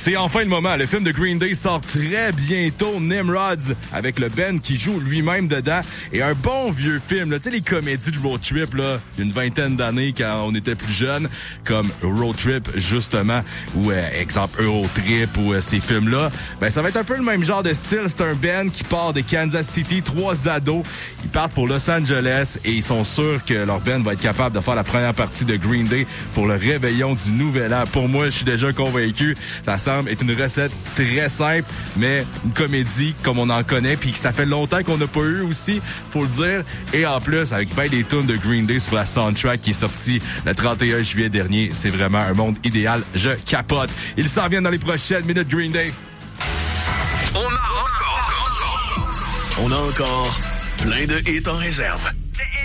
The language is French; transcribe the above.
C'est enfin le moment. Le film de Green Day sort très bientôt. Nimrods, avec le Ben qui joue lui-même dedans. Et un bon vieux film, là. Tu sais, les comédies de road trip, là, d'une vingtaine d'années quand on était plus jeune, comme Road Trip, justement, ou exemple Eurotrip, ou ces films-là. Ben, ça va être un peu le même genre de style. C'est un Ben qui part de Kansas City, 3 ados. Ils partent pour Los Angeles et ils sont sûrs que leur Ben va être capable de faire la première partie de Green Day pour le réveillon du nouvel an. Pour moi, je suis déjà convaincu. Ça semble être une recette très simple, mais une comédie comme on en connaît, puis ça fait longtemps qu'on n'a pas eu aussi, faut le dire. Et en plus, avec ben des tunes de Green Day sur la soundtrack qui est sortie le 31 juillet dernier, c'est vraiment un monde idéal. Je capote. Il s'en vient dans les prochaines minutes, Green Day. On a encore plein de hits en réserve.